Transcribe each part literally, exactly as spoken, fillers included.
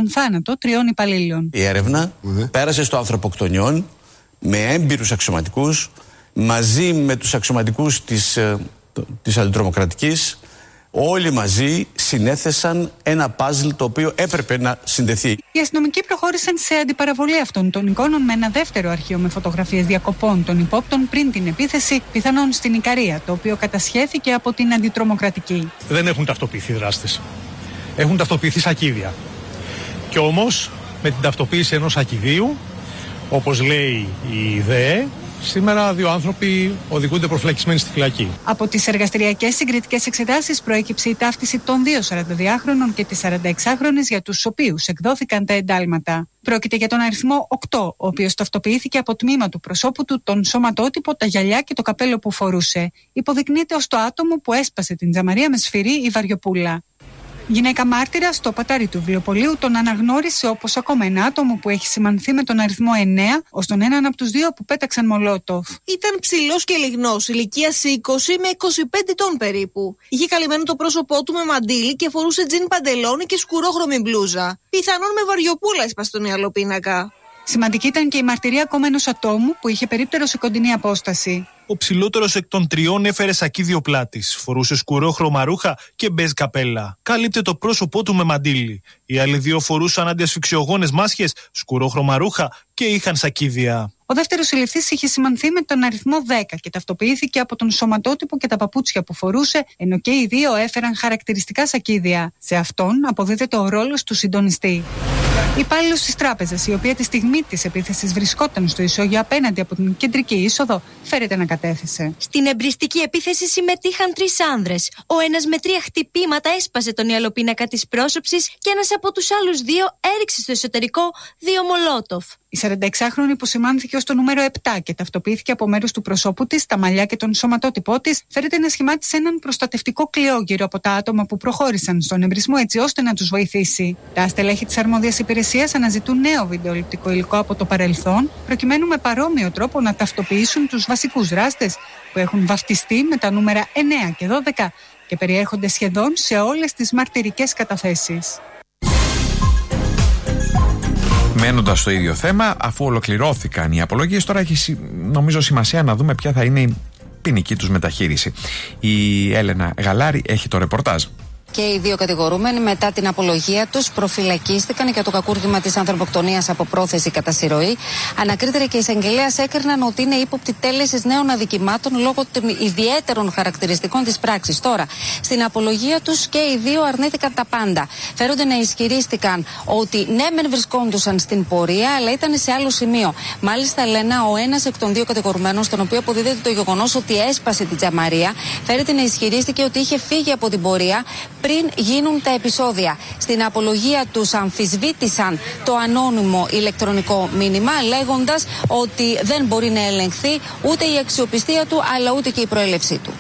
τον θάνατο τριών υπαλλήλων. Η έρευνα mm-hmm. πέρασε στο ανθρωποκτονιών με έμπειρους αξιωματικούς, μαζί με τους αξιωματικούς της, της αντιτρομοκρατικής. Όλοι μαζί συνέθεσαν ένα παζλ το οποίο έπρεπε να συνδεθεί. Οι αστυνομικοί προχώρησαν σε αντιπαραβολή αυτών των εικόνων με ένα δεύτερο αρχείο με φωτογραφίες διακοπών των υπόπτων πριν την επίθεση, πιθανόν στην Ικαρία, το οποίο κατασχέθηκε από την αντιτρομοκρατική. Δεν έχουν ταυτοποιηθεί δράστες. Έχουν ταυτοποιηθεί σακίδια. Και όμως με την ταυτοποίηση ενός σακιδίου, όπως λέει η ΔΕΕ, σήμερα δύο άνθρωποι οδηγούνται προφυλακισμένοι στη φυλακή. Από τις εργαστηριακές συγκριτικές εξετάσεις προέκυψε η ταύτιση των δύο σαρανταδυάχρονων και της σαρανταεξάχρονης για τους οποίους εκδόθηκαν τα εντάλματα. Πρόκειται για τον αριθμό οκτώ, ο οποίος ταυτοποιήθηκε από τμήμα του προσώπου του, τον σωματότυπο, τα γυαλιά και το καπέλο που φορούσε. Υποδεικνύεται ως το άτομο που έσπασε την τζαμαρία με σφυρί η Βαριοπούλα. Γυναίκα μάρτυρα στο πατάρι του βιβλιοπωλείου τον αναγνώρισε όπως ακόμα ένα άτομο που έχει σημανθεί με τον αριθμό εννέα ως τον έναν από τους δύο που πέταξαν μολότοφ. Ήταν ψηλός και λιγνός, ηλικίας είκοσι με είκοσι πέντε ετών περίπου. Είχε καλυμμένο το πρόσωπό του με μαντίλι και φορούσε τζιν παντελόνι και σκουρόχρωμη μπλούζα. Πιθανόν με Βαριοπούλα έσπασε τον ιαλοπίνακα. Σημαντική ήταν και η μαρτυρία ακόμα ενός ατόμου που είχε περίπτερο σε κοντινή απόσταση. Ο ψηλότερος εκ των τριών έφερε σακίδιο πλάτης, φορούσε σκουρόχρωμα ρούχα και μπεζ καπέλα. Κάλυπτε το πρόσωπό του με μαντίλι. Οι άλλοι δύο φορούσαν αντιασφυξιογόνες μάσχες, σκουρόχρωμα ρούχα και είχαν σακίδια. Ο δεύτερος συλληφθής είχε σημανθεί με τον αριθμό δέκα και ταυτοποιήθηκε από τον σωματότυπο και τα παπούτσια που φορούσε, ενώ και οι δύο έφεραν χαρακτηριστικά σακίδια. Σε αυτόν αποδίδεται ο ρόλος του συντονιστή. Υπάλληλος της τράπεζας, η οποία τη στιγμή της επίθεσης βρισκόταν στο ισόγειο απέναντι από την κεντρική είσοδο, φέρεται να κατέθεσε. Στην εμπριστική επίθεση συμμετείχαν τρεις άνδρες. Ο ένας με τρία χτυπήματα έσπασε τον ιαλοπίνακα της πρόσωψης και ένας από τους άλλους δύο έριξε στο εσωτερικό δύο μολότοφ. Η σαρανταεξάχρονη που σημάνθηκε ως το νούμερο επτά και ταυτοποιήθηκε από μέρος του προσώπου της, τα μαλλιά και τον σωματότυπό της, φέρεται να σχημάτισε έναν προστατευτικό κλειό γύρω από τα άτομα που προχώρησαν στον εμπρισμό έτσι ώστε να τους βοηθήσει. Τα στελέχη της αρμόδιας υπηρεσίας αναζητούν νέο βιντεοληπτικό υλικό από το παρελθόν, προκειμένου με παρόμοιο τρόπο να ταυτοποιήσουν τους βασικούς δράστες που έχουν βαφτιστεί με τα νούμερα εννέα και δώδεκα και περιέχονται σχεδόν σε όλες τις μαρτυρικές καταθέσεις. Μένοντας στο ίδιο θέμα, αφού ολοκληρώθηκαν οι απολογίες, τώρα έχει νομίζω σημασία να δούμε ποια θα είναι η ποινική τους μεταχείριση. Η Έλενα Γαλάρη έχει το ρεπορτάζ. Και οι δύο κατηγορούμενοι μετά την απολογία τους προφυλακίστηκαν για το κακούργημα της ανθρωποκτονίας από πρόθεση κατά συρροή. Ανακρίτρια και εισαγγελέας έκριναν ότι είναι ύποπτη τέλεσης νέων αδικημάτων λόγω των ιδιαίτερων χαρακτηριστικών της πράξης. Τώρα, στην απολογία τους και οι δύο αρνήθηκαν τα πάντα. Φέρονται να ισχυρίστηκαν ότι ναι, μεν βρισκόντουσαν στην πορεία, αλλά ήταν σε άλλο σημείο. Μάλιστα, λένε, ο ένας εκ των δύο κατηγορουμένων, στον οποίο αποδίδεται το γεγονός ότι έσπασε την τζαμαρία, φέρεται να ισχυρίστηκε ότι είχε φύγει από την πορεία πριν γίνουν τα επεισόδια. Στην απολογία τους αμφισβήτησαν το ανώνυμο ηλεκτρονικό μήνυμα, λέγοντας ότι δεν μπορεί να ελεγχθεί ούτε η αξιοπιστία του, αλλά ούτε και η προέλευσή του.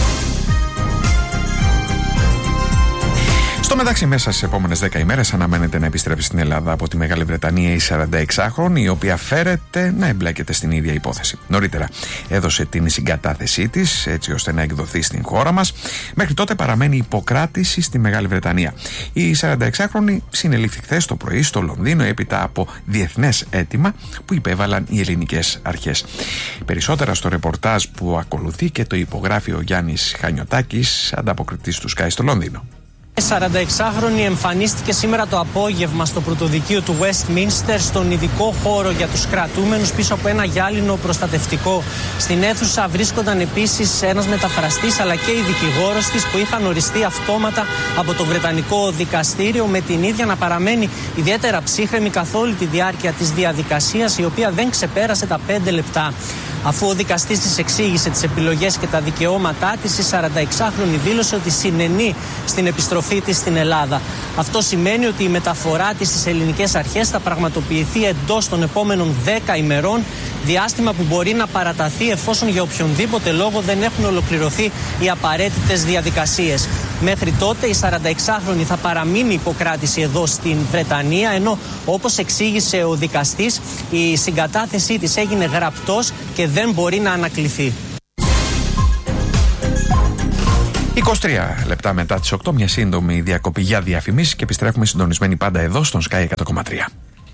Στο μεταξύ, μέσα στις επόμενες δέκα ημέρες αναμένεται να επιστρέψει στην Ελλάδα από τη Μεγάλη Βρετανία η σαρανταεξάχρονη, η οποία φέρεται να εμπλέκεται στην ίδια υπόθεση. Νωρίτερα έδωσε την συγκατάθεσή της έτσι ώστε να εκδοθεί στην χώρα μας. Μέχρι τότε παραμένει υποκράτηση στη Μεγάλη Βρετανία. Η σαρανταεξάχρονη συνελήφθη χθες το πρωί στο Λονδίνο έπειτα από διεθνές αίτημα που υπέβαλαν οι ελληνικές αρχές. Περισσότερα στο ρεπορτάζ που ακολουθεί και το υπογράφει ο Γιάννης Χανιωτάκης, ανταποκριτής του Sky στο Λονδίνο. Η σαρανταεξάχρονη εμφανίστηκε σήμερα το απόγευμα στο πρωτοδικείο του Westminster, στον ειδικό χώρο για τους κρατούμενους πίσω από ένα γυάλινο προστατευτικό. Στην αίθουσα βρίσκονταν επίσης ένας μεταφραστής αλλά και η δικηγόρος της που είχαν οριστεί αυτόματα από το Βρετανικό Δικαστήριο, με την ίδια να παραμένει ιδιαίτερα ψύχρεμη καθ' όλη τη διάρκεια της διαδικασίας, η οποία δεν ξεπέρασε τα πέντε λεπτά. Αφού ο δικαστής της εξήγησε τις επιλογές και τα δικαιώματά της, η σαρανταεξάχρονη δήλωσε ότι συνενεί στην επιστροφή της στην Ελλάδα. Αυτό σημαίνει ότι η μεταφορά της στις ελληνικές αρχές θα πραγματοποιηθεί εντός των επόμενων δέκα ημερών, διάστημα που μπορεί να παραταθεί εφόσον για οποιονδήποτε λόγο δεν έχουν ολοκληρωθεί οι απαραίτητες διαδικασίες. Μέχρι τότε η σαρανταεξάχρονη θα παραμείνει υποκράτηση εδώ στην Βρετανία, ενώ όπως εξήγησε ο δικαστής, η συγκατάθεσή της έγινε γραπτός και δεν μπορεί να ανακληθεί. είκοσι τρία λεπτά μετά τις οκτώ, μια σύντομη διακοπή για διαφημίσεις και επιστρέφουμε συντονισμένοι πάντα εδώ στον Sky εκατό κόμμα τρία.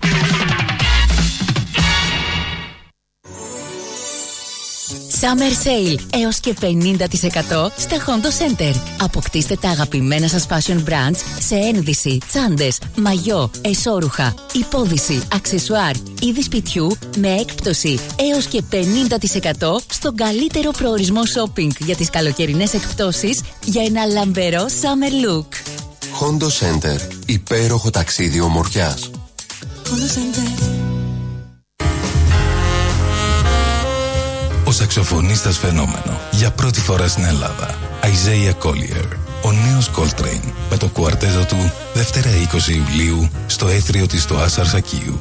Summer Sale έως και πενήντα τοις εκατό στα Hondo Center. Αποκτήστε τα αγαπημένα σας fashion brands σε ένδυση, τσάντες, μαγιό, εσώρουχα, υπόδυση, αξεσουάρ, είδη σπιτιού με έκπτωση έως και πενήντα τοις εκατό στον καλύτερο προορισμό shopping για τις καλοκαιρινές εκπτώσεις για ένα λαμπερό summer look. Hondo Center. Υπέροχο ταξίδι ομορφιάς. Hondo Center. Ο σαξοφωνίστας φαινόμενο για πρώτη φορά στην Ελλάδα, Isaiah Collier, ο νέος Coltrane με το κουαρτέτο του Δευτέρα είκοσι Ιουλίου στο έθριο της στο Άσαρ Σακίου.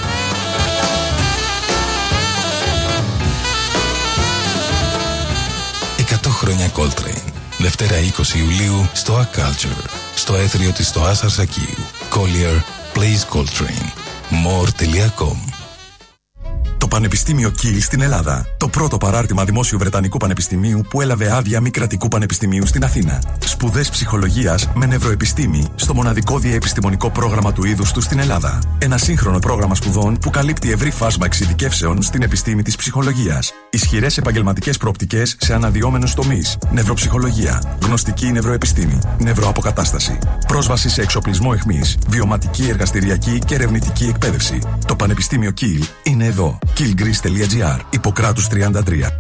εκατό χρόνια Coltrane, Δευτέρα είκοσι Ιουλίου στο A Culture, στο έθριο της στο Άσαρ Σακίου. Collier plays Coltrane. more τελεία com. Το Πανεπιστήμιο Kiel στην Ελλάδα. Το πρώτο παράρτημα δημόσιου Βρετανικού Πανεπιστημίου που έλαβε άδεια μη κρατικού πανεπιστημίου στην Αθήνα. Σπουδές ψυχολογίας με νευροεπιστήμη στο μοναδικό διαεπιστημονικό πρόγραμμα του είδους του στην Ελλάδα. Ένα σύγχρονο πρόγραμμα σπουδών που καλύπτει ευρύ φάσμα εξειδικεύσεων στην επιστήμη της ψυχολογίας. Ισχυρές επαγγελματικές προοπτικές σε αναδυόμενους τομείς. Νευροψυχολογία, γνωστική νευροεπιστήμη, νευροαποκατάσταση. Πρόσβαση σε εξοπλισμό αιχμής, βιωματική, εργαστηριακή και ερευνητική εκπαίδευση. Το Πανεπιστήμιο Kiel είναι εδώ. kielgreece τελεία gr, Ιπποκράτους τριάντα τρία.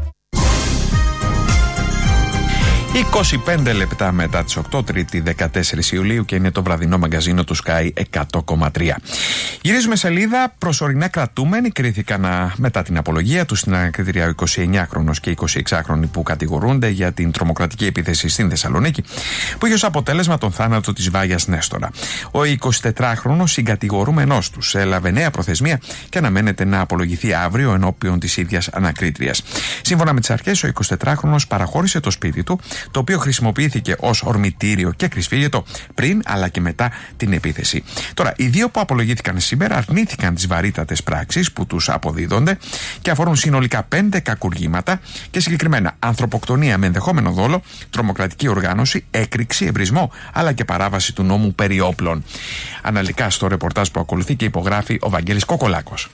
είκοσι πέντε λεπτά μετά τις οκτώ, Τρίτη δεκατέσσερις Ιουλίου, και είναι το βραδινό μαγκαζίνο του Sky εκατό κόμμα τρία. Γυρίζουμε σελίδα. Προσωρινά κρατούμενοι κρίθηκαν μετά την απολογία του στην ανακρίτρια ο εικοσιεννιάχρονος και εικοσιεξάχρονοι που κατηγορούνται για την τρομοκρατική επίθεση στην Θεσσαλονίκη, που είχε ως αποτέλεσμα τον θάνατο της Βάγιας Νέστορα. Ο εικοσιτετράχρονος συγκατηγορούμενός τους έλαβε νέα προθεσμία και αναμένεται να απολογηθεί αύριο ενώπιον της ίδιας ανακρίτριας. Σύμφωνα με τις αρχές, ο εικοσιτετράχρονος παραχώρησε το σπίτι του, το οποίο χρησιμοποιήθηκε ως ορμητήριο και κρυσφύγετο πριν αλλά και μετά την επίθεση. Τώρα, οι δύο που απολογήθηκαν σήμερα αρνήθηκαν τις βαρύτατες πράξεις που τους αποδίδονται και αφορούν συνολικά πέντε κακουργήματα και συγκεκριμένα ανθρωποκτονία με ενδεχόμενο δόλο, τρομοκρατική οργάνωση, έκρηξη, εμπρισμό αλλά και παράβαση του νόμου περί όπλων. Αναλυτικά στο ρεπορτάζ που ακολουθεί και υπογράφει ο Βαγγέλης Κοκολάκος.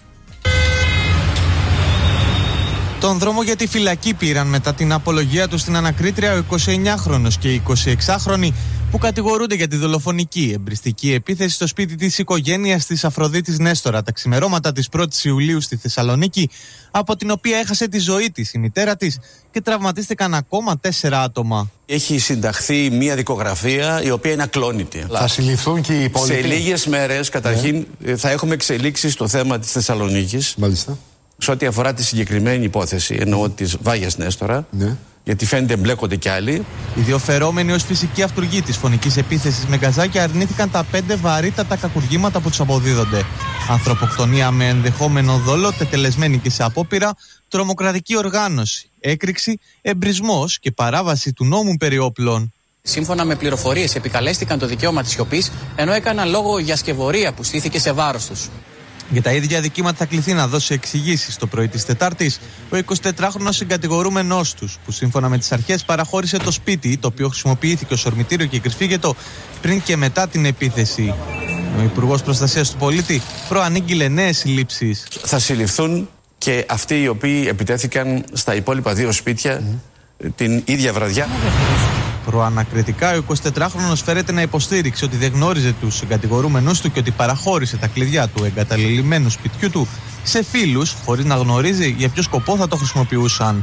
Τον δρόμο για τη φυλακή πήραν μετά την απολογία του στην ανακρίτρια ο εικοσιεννιάχρονος και η εικοσιεξάχρονη που κατηγορούνται για τη δολοφονική εμπριστική επίθεση στο σπίτι της οικογένειας της Αφροδίτης Νέστορα τα ξημερώματα της πρώτης Ιουλίου στη Θεσσαλονίκη, από την οποία έχασε τη ζωή της η μητέρα της και τραυματίστηκαν ακόμα τέσσερα άτομα. Έχει συνταχθεί μια δικογραφία η οποία είναι ακλόνητη. Θα συλληφθούν και οι υπόλοιποι. Σε λίγες μέρες, καταρχήν, ναι. θα έχουμε εξελίξεις στο θέμα της Θεσσαλονίκης. Μάλιστα. Σε ό,τι αφορά τη συγκεκριμένη υπόθεση, εννοώ της Βάγιας Νέστορα, ναι. γιατί φαίνεται εμπλέκονται κι άλλοι. Οι δύο φερόμενοι ως φυσικοί αυτούργοι της φωνικής επίθεσης με γκαζάκια αρνήθηκαν τα πέντε βαρύτατα κακουργήματα που τους αποδίδονται. Ανθρωποκτονία με ενδεχόμενο δόλο, τετελεσμένη και σε απόπειρα, τρομοκρατική οργάνωση, έκρηξη, εμπρισμός και παράβαση του νόμου περί όπλων. Σύμφωνα με πληροφορίες, επικαλέστηκαν το δικαίωμα της σιωπής, ενώ έκαναν λόγο για σκευωρία που στήθηκε σε βάρος τους. Για τα ίδια δικήματα θα κληθεί να δώσει εξηγήσεις το πρωί της Τετάρτης ο εικοσιτετράχρονος συγκατηγορούμενός τους, που σύμφωνα με τις αρχές παραχώρησε το σπίτι, το οποίο χρησιμοποιήθηκε ως ορμητήριο και κρυσφύγετο πριν και μετά την επίθεση. Ο Υπουργός Προστασίας του Πολίτη προανήγγειλε νέες συλλήψεις. Θα συλληφθούν και αυτοί οι οποίοι επιτέθηκαν στα υπόλοιπα δύο σπίτια mm. την ίδια βραδιά. Προανακριτικά, ο εικοσιτετράχρονος φέρεται να υποστήριξε ότι δεν γνώριζε τους συγκατηγορούμενους του και ότι παραχώρησε τα κλειδιά του εγκαταλελειμμένου σπιτιού του σε φίλους, χωρίς να γνωρίζει για ποιο σκοπό θα το χρησιμοποιούσαν.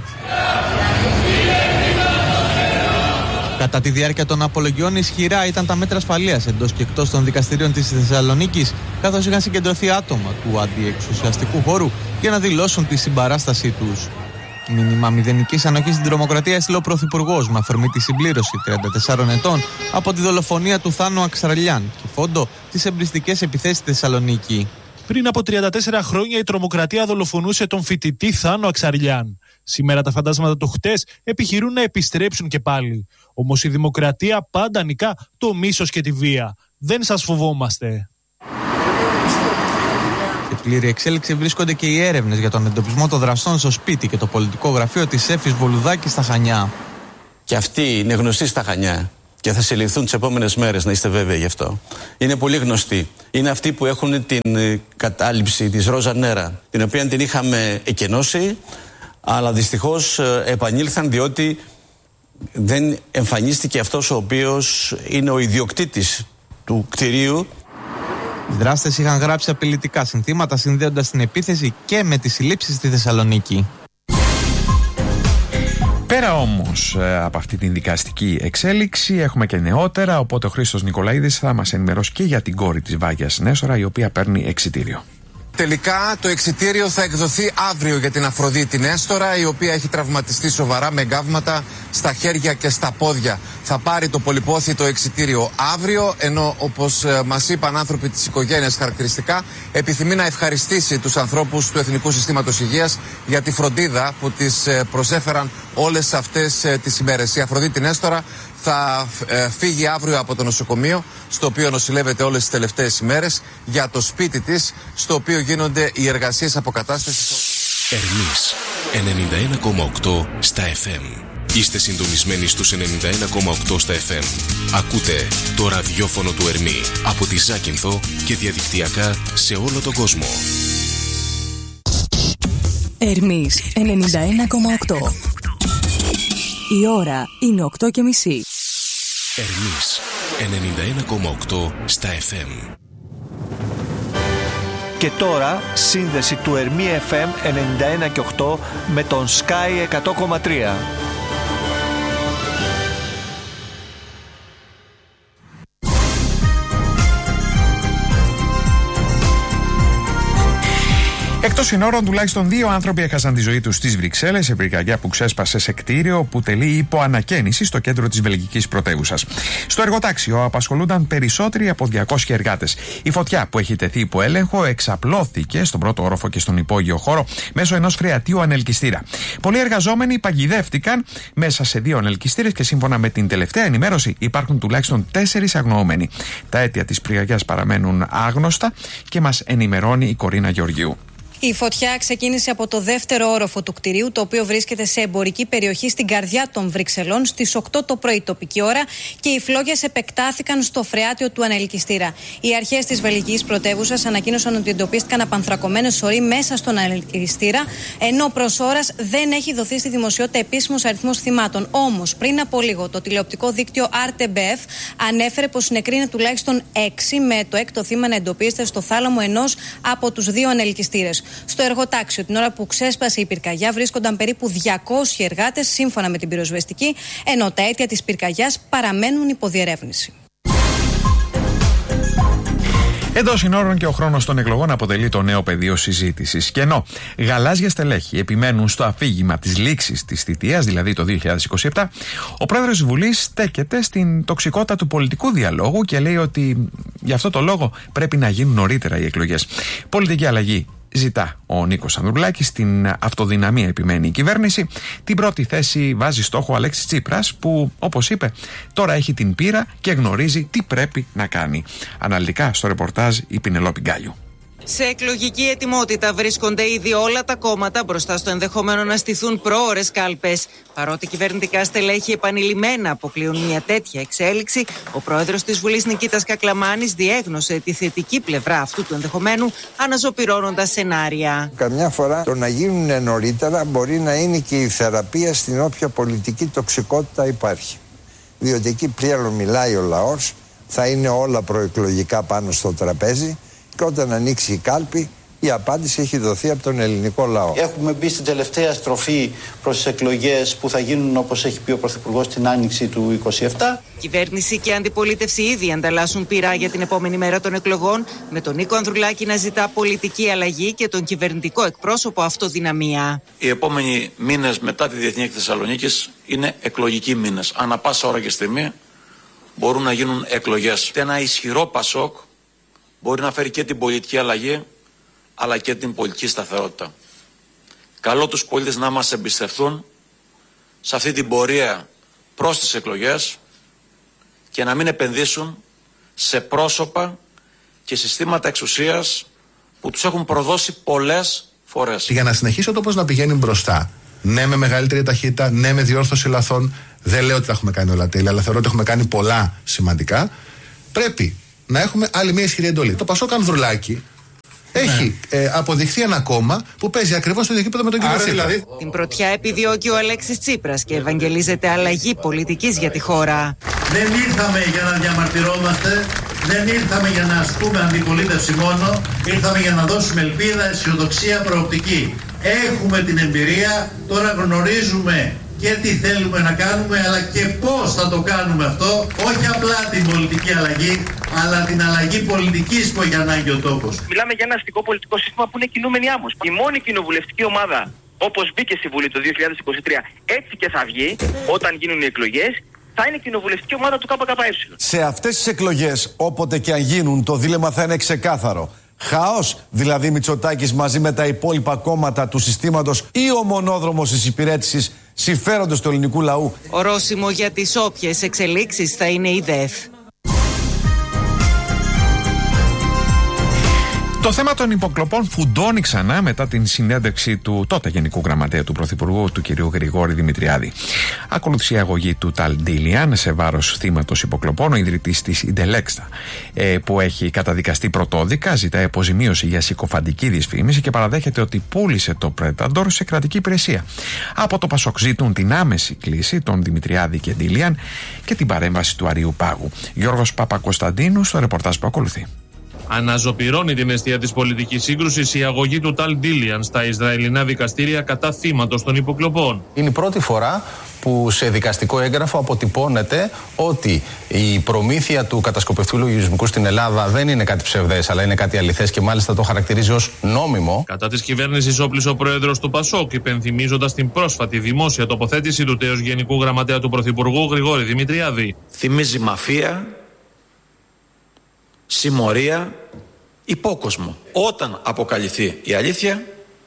Κατά τη διάρκεια των απολογιών, ισχυρά ήταν τα μέτρα ασφαλείας εντός και εκτός των δικαστηρίων της Θεσσαλονίκης, καθώς είχαν συγκεντρωθεί άτομα του αντιεξουσιαστικού χώρου για να δηλώσουν τη συμπαράστασή τους. Μήνυμα μηδενικής ανοχής στην τρομοκρατία έστειλε ο Πρωθυπουργός με αφορμή τη συμπλήρωση τριάντα τεσσάρων ετών από τη δολοφονία του Θάνου Αξαρλιάν και φόντο τις εμπριστικές επιθέσεις στη Θεσσαλονίκη. Πριν από τριάντα τέσσερα χρόνια η τρομοκρατία δολοφονούσε τον φοιτητή Θάνο Αξαρλιάν. Σήμερα τα φαντάσματα του χτες επιχειρούν να επιστρέψουν και πάλι. Όμως η δημοκρατία πάντα νικά το μίσος και τη βία. Δεν σας φοβόμαστε. Σε πλήρη εξέλιξη βρίσκονται και οι έρευνες για τον εντοπισμό των δραστών στο σπίτι και το πολιτικό γραφείο της Εύης Βολουδάκη στα Χανιά. και αυτοί είναι γνωστοί στα Χανιά και θα συλληφθούν τις επόμενες μέρες, να είστε βέβαιοι γι' αυτό. Είναι πολύ γνωστοί. Είναι αυτοί που έχουν την κατάληψη της Ρόζα Νέρα, την οποία την είχαμε εκενώσει, αλλά δυστυχώς επανήλθαν διότι δεν εμφανίστηκε αυτός ο οποίος είναι ο ιδιοκτήτης του κτηρίου. Οι δράστες είχαν γράψει απειλητικά συνθήματα συνδέοντας την επίθεση και με τις συλλήψεις στη Θεσσαλονίκη. Πέρα όμως από αυτή την δικαστική εξέλιξη έχουμε και νεότερα, οπότε ο Χρήστος Νικολαίδης θα μας ενημερώσει και για την κόρη της Βάγιας Νέστορα, η οποία παίρνει εξιτήριο. Τελικά το εξιτήριο θα εκδοθεί αύριο για την Αφροδίτη Νέστορα, η οποία έχει τραυματιστεί σοβαρά με γκάβματα στα χέρια και στα πόδια. Θα πάρει το πολυπόθητο εξιτήριο αύριο, ενώ όπως μας είπαν άνθρωποι της οικογένειας χαρακτηριστικά, επιθυμεί να ευχαριστήσει τους ανθρώπους του Εθνικού Συστήματος Υγείας για τη φροντίδα που της προσέφεραν όλες αυτές τις ημέρες. Η Αφροδίτη Νέστορα θα ε, φύγει αύριο από το νοσοκομείο, στο οποίο νοσηλεύεται όλες τις τελευταίες ημέρες, για το σπίτι της, στο οποίο γίνονται οι εργασίες αποκατάστασης. Ερμής ενενήντα ένα κόμμα οκτώ στα εφ εμ. Είστε συντονισμένοι στους ενενήντα ένα κόμμα οκτώ στα εφ εμ. Ακούτε το ραδιόφωνο του Ερμή από τη Ζάκυνθο και διαδικτυακά σε όλο τον κόσμο. Ερμής ενενήντα ένα κόμμα οκτώ. Η ώρα είναι οκτώ και μισή. Ερμής ενενήντα ένα κόμμα οκτώ στα εφ εμ. Και τώρα σύνδεση του Ερμή εφ εμ ενενήντα ένα και οκτώ με τον Sky εκατό κόμμα τρία. Εκτός συνόρων, τουλάχιστον δύο άνθρωποι έχασαν τη ζωή τους στις Βρυξέλλες σε πυρκαγιά που ξέσπασε σε κτίριο που τελεί υπό ανακαίνιση στο κέντρο της βελγικής πρωτεύουσας. Στο εργοτάξιο απασχολούνταν περισσότεροι από διακόσιοι εργάτες. Η φωτιά που έχει τεθεί υπό έλεγχο εξαπλώθηκε στον πρώτο όροφο και στον υπόγειο χώρο μέσω ενός φρεατίου ανελκυστήρα. Πολλοί εργαζόμενοι παγιδεύτηκαν μέσα σε δύο ανελκυστήρες και σύμφωνα με την τελευταία ενημέρωση υπάρχουν τουλάχιστον τέσσερις αγνοούμενοι. Τα αίτια της πυρκαγιάς παραμένουν άγνωστα και μας ενημερώνει η Κορίνα Γεωργίου. Η φωτιά ξεκίνησε από το δεύτερο όροφο του κτηρίου, το οποίο βρίσκεται σε εμπορική περιοχή στην καρδιά των Βρυξελών, στις οκτώ το πρωί τοπική ώρα, και οι φλόγες επεκτάθηκαν στο φρεάτιο του ανελκυστήρα. Οι αρχές της βελγικής πρωτεύουσας ανακοίνωσαν ότι εντοπίστηκαν απανθρακωμένες σωροί μέσα στον ανελκυστήρα, ενώ προς ώρας δεν έχει δοθεί στη δημοσιότητα επίσημος αριθμός θυμάτων. Όμως, πριν από λίγο, το τηλεοπτικό δίκτυο αρ τι μπι εφ ανέφερε πως συνεκρίνει τουλάχιστον έξι, με το έκτο θύμα να εντοπίζεται στο θάλαμο ενός από τους δύο ανελκυστήρες. Στο εργοτάξιο, την ώρα που ξέσπασε η πυρκαγιά, βρίσκονταν περίπου διακόσιοι εργάτες, σύμφωνα με την πυροσβεστική, ενώ τα αίτια της πυρκαγιάς παραμένουν υπό διερεύνηση. Εντός συνόρων και ο χρόνος των εκλογών αποτελεί το νέο πεδίο συζήτησης. Και ενώ γαλάζια στελέχη επιμένουν στο αφήγημα της λήξης της θητείας, δηλαδή το δύο χιλιάδες είκοσι επτά, ο πρόεδρος της Βουλής στέκεται στην τοξικότητα του πολιτικού διαλόγου και λέει ότι γι' αυτό το λόγο πρέπει να γίνουν νωρίτερα οι εκλογές. Πολιτική αλλαγή ζητά ο Νίκος Ανδρουλάκης, στην αυτοδυναμία επιμένει η κυβέρνηση. Την πρώτη θέση βάζει στόχο ο Αλέξης Τσίπρας, που όπως είπε τώρα έχει την πείρα και γνωρίζει τι πρέπει να κάνει. Αναλυτικά στο ρεπορτάζ η Πινελόπη Γκάλιου. Σε εκλογική ετοιμότητα βρίσκονται ήδη όλα τα κόμματα μπροστά στο ενδεχόμενο να στηθούν προώρες κάλπες. Παρότι κυβερνητικά στελέχη επανειλημμένα αποκλείουν μια τέτοια εξέλιξη, ο πρόεδρος της Βουλής Νικήτας Κακλαμάνης διέγνωσε τη θετική πλευρά αυτού του ενδεχομένου, αναζωπυρώνοντας σενάρια. Καμιά φορά το να γίνουν νωρίτερα μπορεί να είναι και η θεραπεία στην όποια πολιτική τοξικότητα υπάρχει. Διότι εκεί πλέον μιλάει ο λαός, θα είναι όλα προεκλογικά πάνω στο τραπέζι. Και όταν ανοίξει η κάλπη, η απάντηση έχει δοθεί από τον ελληνικό λαό. Έχουμε μπει στην τελευταία στροφή προς τις εκλογές που θα γίνουν, όπως έχει πει ο Πρωθυπουργός, την άνοιξη του είκοσι επτά. Κυβέρνηση και αντιπολίτευση ήδη ανταλλάσσουν πειρά για την επόμενη μέρα των εκλογών, με τον Νίκο Ανδρουλάκη να ζητά πολιτική αλλαγή και τον κυβερνητικό εκπρόσωπο αυτοδυναμία. Οι επόμενοι μήνες μετά τη Διεθνή Έκθεση Θεσσαλονίκης είναι εκλογικοί μήνες. Ανά πάσα ώρα και στιγμή μπορούν να γίνουν εκλογές. Ένα ισχυρό Πασόκ μπορεί να φέρει και την πολιτική αλλαγή, αλλά και την πολιτική σταθερότητα. Καλώ τους πολίτες να μας εμπιστευτούν σε αυτή την πορεία προς τις εκλογές και να μην επενδύσουν σε πρόσωπα και συστήματα εξουσίας που τους έχουν προδώσει πολλές φορές. Για να συνεχίσει ο τόπος να πηγαίνει μπροστά, ναι με μεγαλύτερη ταχύτητα, ναι με διόρθωση λαθών. Δεν λέω ότι τα έχουμε κάνει όλα τέλεια, αλλά θεωρώ ότι έχουμε κάνει πολλά σημαντικά. Πρέπει να έχουμε άλλη μια ισχυρή εντολή. Το Πασόκ Ανδρουλάκη έχει ναι. ε, αποδειχθεί ένα κόμμα που παίζει ακριβώς στο ίδιο επίπεδο με τον κύριο Τσίπρα. Δηλαδή... Την πρωτιά επιδιώκει ο Αλέξης Τσίπρας και ευαγγελίζεται αλλαγή πολιτικής για τη χώρα. Δεν ήρθαμε για να διαμαρτυρόμαστε, δεν ήρθαμε για να ασκούμε αντιπολίτευση μόνο, ήρθαμε για να δώσουμε ελπίδα, αισιοδοξία, προοπτική. Έχουμε την εμπειρία, τώρα γνωρίζουμε και τι θέλουμε να κάνουμε, αλλά και πώς θα το κάνουμε αυτό, όχι απλά την πολιτική αλλαγή, αλλά την αλλαγή πολιτικής που έχει ανάγκη ο τόπος. Μιλάμε για ένα αστικό πολιτικό σύστημα που είναι κινούμενη άμμος. Η μόνη κοινοβουλευτική ομάδα, όπως μπήκε στη Βουλή το δύο χιλιάδες είκοσι τρία, έτσι και θα βγει όταν γίνουν οι εκλογές, θα είναι η κοινοβουλευτική ομάδα του ΚΚΕ. Σε αυτές τις εκλογές, όποτε και αν γίνουν, το δίλεμμα θα είναι ξεκάθαρο. Χάος, δηλαδή Μητσοτάκης μαζί με τα υπόλοιπα κόμματα του συστήματος, ή ο μονόδρομος της υπηρέτησης συμφέροντος του ελληνικού λαού. Ορόσημο για τις όποιες εξελίξεις θα είναι η ΔΕΘ. Το θέμα των υποκλοπών φουντώνει ξανά μετά την συνέντευξη του τότε Γενικού Γραμματέα του Πρωθυπουργού, του κ. Γρηγόρη Δημητριάδη. Ακολούθησε η αγωγή του Ταλ Ντίλιαν σε βάρος θύματος υποκλοπών. Ο ιδρυτής της Ιντελέξτα, που έχει καταδικαστεί πρωτόδικα, ζητάει αποζημίωση για συκοφαντική δυσφήμιση και παραδέχεται ότι πούλησε το Πρέταντορ σε κρατική υπηρεσία. Από το Πασόκ ζητούν την άμεση κλίση των Δημητριάδη και Ντίλιαν και την παρέμβαση του Αριού Πάγου. Γιώργος Παπακοσταντίνου στο ρεπορτάζ που ακολουθεί. Αναζωπυρώνει την αιστεία της πολιτικής σύγκρουσης η αγωγή του Ταλ Ντίλιαν στα Ισραηλινά δικαστήρια κατά θύματος των υποκλοπών. Είναι η πρώτη φορά που σε δικαστικό έγγραφο αποτυπώνεται ότι η προμήθεια του κατασκοπευτικού λογισμικού στην Ελλάδα δεν είναι κάτι ψευδές, αλλά είναι κάτι αληθές και μάλιστα το χαρακτηρίζει ως νόμιμο. Κατά της κυβέρνησης όπλησε ο πρόεδρος του Πασόκ, υπενθυμίζοντας την πρόσφατη δημόσια τοποθέτηση του τέως Γενικού Γραμματέα του Πρωθυπουργού Γρηγόρη Δημητριάδη. Θυμίζει μαφία, συμμορία, υπόκοσμο. Όταν αποκαλυφθεί η αλήθεια,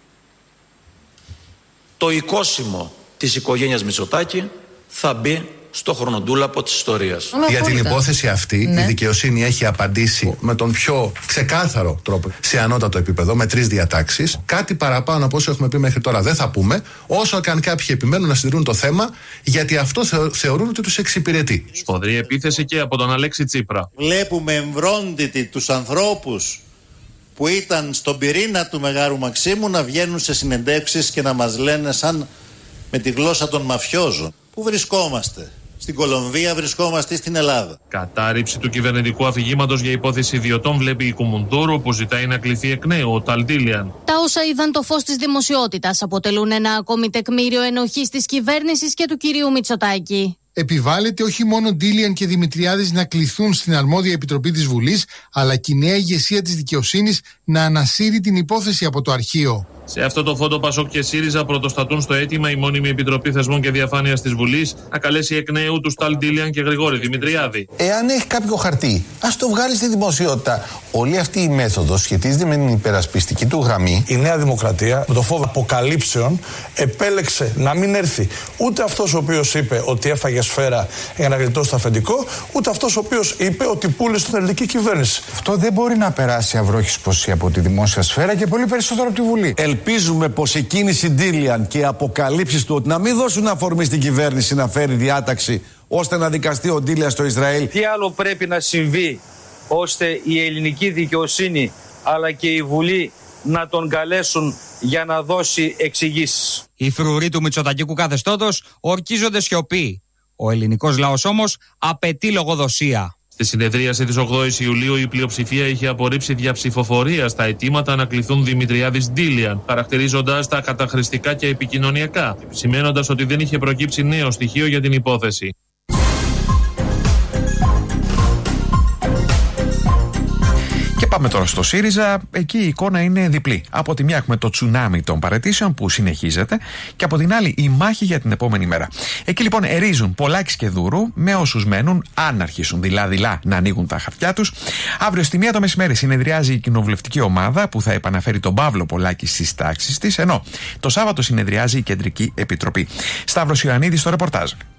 το οικόσιμο της οικογένειας Μητσοτάκη θα μπει στο χρονοτούλαπο της ιστορίας. Για την υπόθεση αυτή, ναι, η δικαιοσύνη έχει απαντήσει με τον πιο ξεκάθαρο τρόπο σε ανώτατο επίπεδο, με τρεις διατάξεις. Κάτι παραπάνω από όσο έχουμε πει μέχρι τώρα δεν θα πούμε, όσο καν κάποιοι επιμένουν να συντηρούν το θέμα, γιατί αυτό θεω, θεωρούν ότι τους εξυπηρετεί. Σφοδρή επίθεση και από τον Αλέξη Τσίπρα. Βλέπουμε εμβρόντιτοι τους ανθρώπους που ήταν στον πυρήνα του Μεγάρου Μαξίμου να βγαίνουν σε συνεντεύξεις και να μας λένε σαν με τη γλώσσα των μαφιόζων. Πού βρισκόμαστε? Στην Κολομβία, βρισκόμαστε στην Ελλάδα. Κατάρριψη του κυβερνητικού αφηγήματος για υπόθεση ιδιωτών βλέπει η Κουμουντούρου, που ζητάει να κληθεί εκ νέου ο Ταλ Ντίλιαν. Τα όσα είδαν το φως της δημοσιότητας αποτελούν ένα ακόμη τεκμήριο ενοχής της κυβέρνησης και του κυρίου Μητσοτάκη. Επιβάλλεται όχι μόνο Ντίλιαν και Δημητριάδης να κληθούν στην αρμόδια επιτροπή της Βουλής, αλλά και η νέα ηγεσία της δικαιοσύνης να ανασύρει την υπόθεση από το αρχείο. Σε αυτό το φόντο, Πασόκ και ΣΥΡΙΖΑ πρωτοστατούν στο αίτημα η μόνιμη Επιτροπή Θεσμών και Διαφάνειας της Βουλής να καλέσει εκ νέου τους Ταλ Ντίλιαν και Γρηγόρη Δημητριάδη. Εάν έχει κάποιο χαρτί, ας το βγάλει στη δημοσιότητα. Όλη αυτή η μέθοδος σχετίζεται με την υπερασπιστική του γραμμή. Η Νέα Δημοκρατία, με το φόβο αποκαλύψεων, επέλεξε να μην έρθει ούτε αυτός ο οποίος είπε ότι έφαγε σφαίρα για να γλιτώσει το αφεντικό, ούτε αυτός ο οποίος είπε ότι πούλησε την ελληνική κυβέρνηση. Αυτό δεν μπορεί να περάσει αυρόχισπος από τη δημόσια σφαίρα και πολύ περισσότερο από τη Βουλή. Ελπίζουμε πως η κίνηση Ντίλιαν και οι αποκαλύψεις του ότι να μην δώσουν αφορμή στην κυβέρνηση να φέρει διάταξη ώστε να δικαστεί ο Ντίλιαν στο Ισραήλ. Τι άλλο πρέπει να συμβεί ώστε η ελληνική δικαιοσύνη αλλά και η Βουλή να τον καλέσουν για να δώσει εξηγήσεις? Οι φρουροί του μητσοτακικού καθεστώτος ορκίζονται σιωπή. Ο ελληνικός λαός όμως απαιτεί λογοδοσία. Στη συνεδρίαση της ογδόης Ιουλίου η πλειοψηφία είχε απορρίψει διαψηφοφορία στα αιτήματα να κληθούν Δημητριάδης Ντίλιαν, χαρακτηρίζοντας τα καταχρηστικά και επικοινωνιακά, σημαίνοντας ότι δεν είχε προκύψει νέο στοιχείο για την υπόθεση. Πάμε τώρα στο ΣΥΡΙΖΑ. Εκεί η εικόνα είναι διπλή. Από τη μια έχουμε το τσουνάμι των παραιτήσεων που συνεχίζεται και από την άλλη η μάχη για την επόμενη μέρα. Εκεί λοιπόν ερίζουν Πολάκης και Δούρου με όσους μένουν, αν αρχίσουν δειλά-δειλά να ανοίγουν τα χαρτιά τους. Αύριο στη μία το μεσημέρι συνεδριάζει η κοινοβουλευτική ομάδα που θα επαναφέρει τον Παύλο Πολάκη στις τάξεις της, ενώ το Σάββατο συνεδριάζει η Κεντρική Επιτροπή. Σταύρος Ιωαννίδης στο ρεπορτάζ.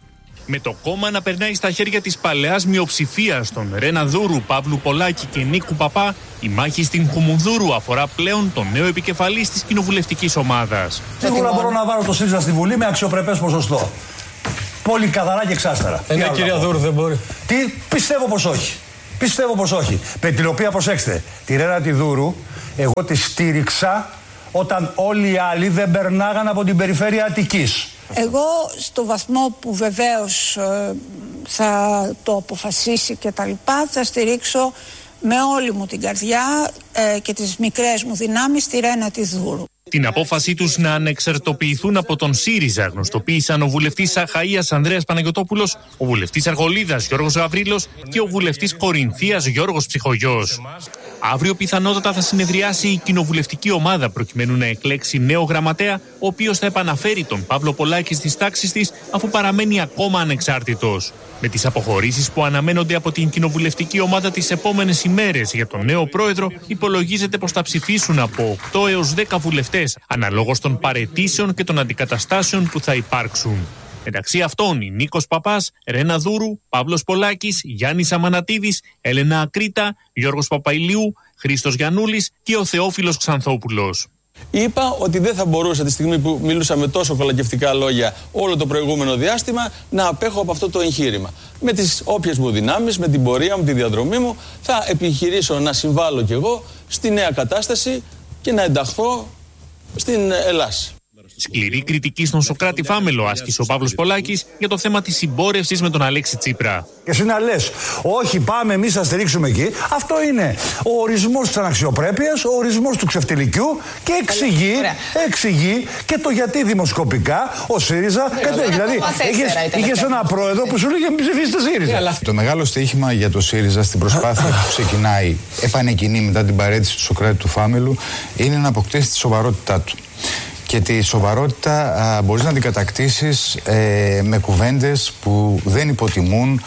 Με το κόμμα να περνάει στα χέρια της παλαιάς μειοψηφίας των Ρένα Δούρου, Παύλου Πολάκη και Νίκου Παπά, η μάχη στην Χουμουνδούρου αφορά πλέον τον νέο επικεφαλής της κοινοβουλευτικής ομάδας. Σίγουρα μπορώ να βάλω το ΣΥΡΙΖΑ στη Βουλή με αξιοπρεπές ποσοστό. Πολύ καθαρά και εξάστερα. Ε, ναι, κυρία Δούρου, δεν μπορεί. Τι, πιστεύω πως όχι. Πιστεύω πως όχι. Με την οποία, προσέξτε, τη Ρένα τη Δούρου, εγώ τη στήριξα όταν όλοι οι άλλοι δεν περνάγαν από την περιφέρεια Αττικής. Εγώ στο βαθμό που βεβαίως ε, θα το αποφασίσει και τα λοιπά, θα στηρίξω με όλη μου την καρδιά ε, και τις μικρές μου δυνάμεις τη Ρένα τη Δούρου. Την απόφασή τους να ανεξαρτοποιηθούν από τον ΣΥΡΙΖΑ γνωστοποίησαν ο βουλευτής Αχαΐας Ανδρέας Παναγιωτόπουλος, ο βουλευτής Αργολίδας Γιώργος Γαβρίλος και ο βουλευτής Κορινθίας Γιώργος Ψυχογιός. Αύριο πιθανότατα θα συνεδριάσει η κοινοβουλευτική ομάδα προκειμένου να εκλέξει νέο γραμματέα, ο οποίος θα επαναφέρει τον Παύλο Πολάκη στις τάξεις της, αφού παραμένει ακόμα ανεξάρτητος. Με τις αποχωρήσεις που αναμένονται από την κοινοβουλευτική ομάδα τις επόμενες ημέρες για τον νέο πρόεδρο, υπολογίζεται πως θα ψηφίσουν από οκτώ έως δέκα βουλευτές, αναλόγως των παραιτήσεων και των αντικαταστάσεων που θα υπάρξουν. Μεταξύ αυτών η Νίκος Παπάς, Ρένα Δούρου, Παύλος Πολάκης, Γιάννης Αμανατίδης, Έλενα Ακρίτα, Γιώργος Παπαϊλιού, Χρήστος Γιαννούλης και ο Θεόφιλος Ξανθόπουλος. Είπα ότι δεν θα μπορούσα τη στιγμή που μιλούσα με τόσο κολακευτικά λόγια όλο το προηγούμενο διάστημα να απέχω από αυτό το εγχείρημα. Με τις όποιες μου δυνάμεις, με την πορεία μου, τη διαδρομή μου, θα επιχειρήσω να συμβάλλω κι εγώ στη νέα κατάσταση και να ενταχθώ στην Ελλάς. Σκληρή κριτική στον Σωκράτη Φάμελο άσκησε ο Παύλος Πολάκης για το θέμα της συμπόρευσης με τον Αλέξη Τσίπρα. Και εσύ να λες, όχι πάμε εμείς να στηρίξουμε εκεί, αυτό είναι ο ορισμός της αναξιοπρέπειας, ο ορισμός του ξεφτιλικιού και εξηγεί, εξηγεί και το γιατί δημοσκοπικά ο ΣΥΡΙΖΑ κατέχει. Δηλαδή, είχες ένα πρόεδρο που σου λέγε μην ψηφίσετε ΣΥΡΙΖΑ. Το μεγάλο στοίχημα για το ΣΥΡΙΖΑ στην προσπάθεια που ξεκινάει επανεκκινή μετά την παρέτηση του Σωκράτη του Φάμελου είναι να αποκτήσει τη σοβαρότητά του. Και τη σοβαρότητα α, μπορείς να την κατακτήσεις ε, με κουβέντες που δεν υποτιμούν,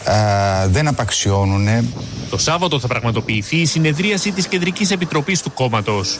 α, δεν απαξιώνουν. Το Σάββατο θα πραγματοποιηθεί η συνεδρίαση της Κεντρικής Επιτροπής του κόμματος.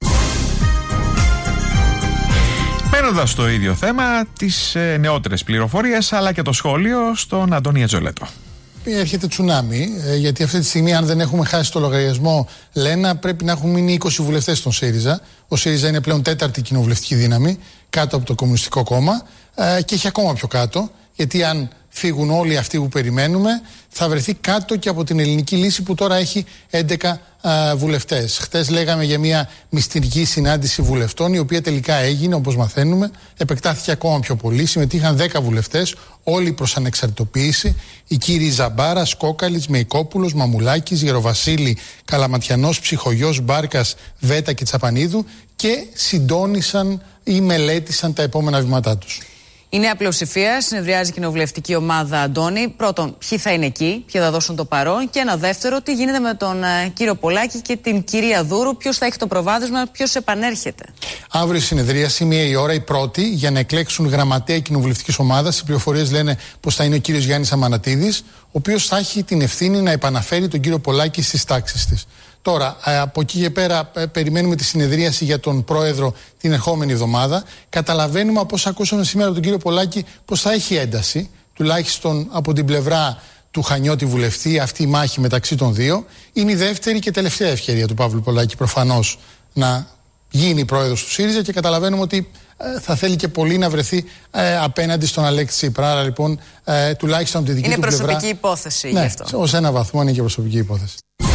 Μένοντας στο ίδιο θέμα, τις ε, νεότερες πληροφορίες αλλά και το σχόλιο στον Αντώνη Ατζολέτο. Έρχεται τσουνάμι, γιατί αυτή τη στιγμή, αν δεν έχουμε χάσει το λογαριασμό, λένε πρέπει να έχουν μείνει είκοσι βουλευτές στον ΣΥΡΙΖΑ. Ο ΣΥΡΙΖΑ είναι πλέον τέταρτη κοινοβουλευτική δύναμη κάτω από το Κομμουνιστικό Κόμμα και έχει ακόμα πιο κάτω, γιατί αν φύγουν όλοι αυτοί που περιμένουμε, θα βρεθεί κάτω και από την ελληνική λύση που τώρα έχει έντεκα βουλευτές. Χτες λέγαμε για μια μυστηρική συνάντηση βουλευτών, η οποία τελικά έγινε, όπως μαθαίνουμε, επεκτάθηκε ακόμα πιο πολύ. Συμμετείχαν δέκα βουλευτές, όλοι προς ανεξαρτητοποίηση. Οι κύριοι Ζαμπάρας, Κόκαλης, Μεϊκόπουλος, Μαμουλάκης, Γεροβασίλη, Καλαματιανός, Ψυχογιός, Μπάρκας, Βέτα και Τσαπανίδου και συντόνισαν ή μελέτησαν τα επόμενα βήματά τους. Η νέα πλειοψηφία συνεδριάζει η κοινοβουλευτική ομάδα, Αντώνη. Πρώτον, ποιοι θα είναι εκεί, ποιοι θα δώσουν το παρόν. Και ένα δεύτερο, τι γίνεται με τον uh, κύριο Πολάκη και την κυρία Δούρου, ποιος θα έχει το προβάδισμα, ποιος επανέρχεται. Αύριο συνεδρίαση, μία η ώρα, η πρώτη, για να εκλέξουν γραμματέα κοινοβουλευτικής ομάδας. Οι πληροφορίες λένε πως θα είναι ο κύριος Γιάννης Αμανατίδης, ο οποίος θα έχει την ευθύνη να επαναφέρει τον κύριο Πολάκη στις τάξεις της. Τώρα, από εκεί και πέρα, περιμένουμε τη συνεδρίαση για τον πρόεδρο την ερχόμενη εβδομάδα. Καταλαβαίνουμε από όσα ακούσαμε σήμερα από τον κύριο Πολάκη πως θα έχει ένταση, τουλάχιστον από την πλευρά του Χανιώτη βουλευτή, αυτή η μάχη μεταξύ των δύο. Είναι η δεύτερη και τελευταία ευκαιρία του Παύλου Πολάκη προφανώς να γίνει πρόεδρος του ΣΥΡΙΖΑ και καταλαβαίνουμε ότι ε, θα θέλει και πολύ να βρεθεί ε, απέναντι στον Αλέξη Τσίπρα. Άρα λοιπόν, ε, τουλάχιστον από τη δική είναι του πλευρά. Είναι προσωπική υπόθεση ναι, γι' αυτό. Ως ένα βαθμό είναι και προσωπική υπόθεση.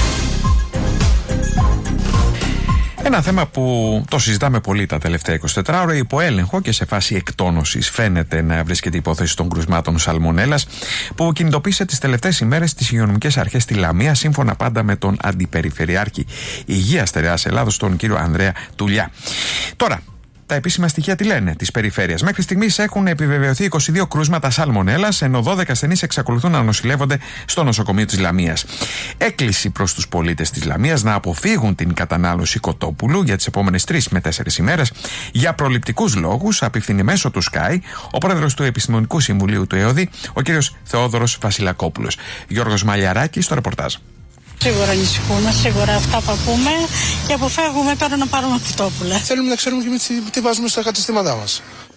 Ένα θέμα που το συζητάμε πολύ τα τελευταία εικοσιτέσσερις ώρα, υπό έλεγχο και σε φάση εκτόνωσης φαίνεται να βρίσκεται η υπόθεση των κρουσμάτων σαλμονέλας που κινητοποίησε τις τελευταίες ημέρες τις υγειονομικές αρχές στη Λαμία, σύμφωνα πάντα με τον Αντιπεριφερειάρχη Υγείας Στερεάς Ελλάδος, τον κύριο Ανδρέα Τουλιά. Τώρα, τα επίσημα στοιχεία τι λένε της περιφέρειας. Μέχρι στιγμής έχουν επιβεβαιωθεί είκοσι δύο κρούσματα σαλμονέλας, ενώ δώδεκα ασθενείς εξακολουθούν να νοσηλεύονται στο νοσοκομείο της Λαμίας. Έκκληση προς τους πολίτες της Λαμίας να αποφύγουν την κατανάλωση κοτόπουλου για τις επόμενες τρεις με τέσσερις ημέρες. Για προληπτικούς λόγους, απευθύνει μέσω του Sky ο πρόεδρος του Επιστημονικού Συμβουλίου του ΕΟΔΗ, ο κύριος Θεόδωρος Βασιλακόπουλος. Γιώργος Μαλιαράκης στο ρεπορτάζ. Σίγουρα ανησυχούμε, σίγουρα αυτά που ακούμε και αποφεύγουμε τώρα να πάρουμε κοτόπουλα. Θέλουμε να ξέρουμε και τι, τι βάζουμε στα καταστήματά μας.